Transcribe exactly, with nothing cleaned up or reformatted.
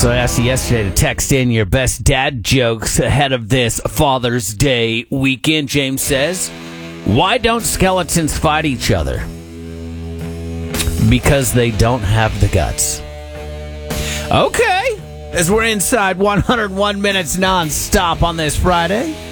So I asked you yesterday to text in your best dad jokes ahead of this Father's Day weekend. James says, why don't skeletons fight each other? Because they don't have the guts. Okay. As we're inside one hundred one minutes nonstop on this Friday.